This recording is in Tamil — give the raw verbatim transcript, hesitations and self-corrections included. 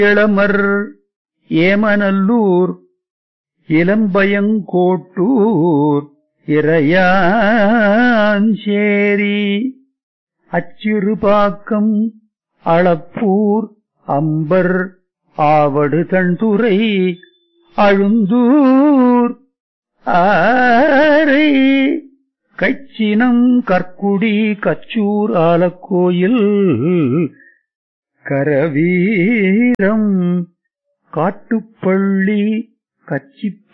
இளமர் ஏமநல்லூர் இளம்பயங்கோட்டூர் இறையாஞ்சேரி அச்சிறுபாக்கம் அளப்பூர் அம்பர் ஆவடு தண்துறை அழுந்தூர் ஆரை கைச்சினம் கற்குடி கச்சூர் ஆலக்கோயில் கரவீரம் காட்டுப்பள்ளி கச்சி